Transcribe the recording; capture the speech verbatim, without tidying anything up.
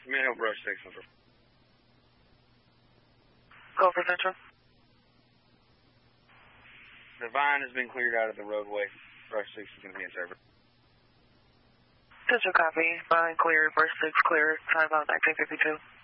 Mid Hope Rush six. Go for Central. The vine has been cleared out of the roadway. Rush six is going to be in service. Central copy. Vine clear. Rush six clear. Time out nineteen fifty-two.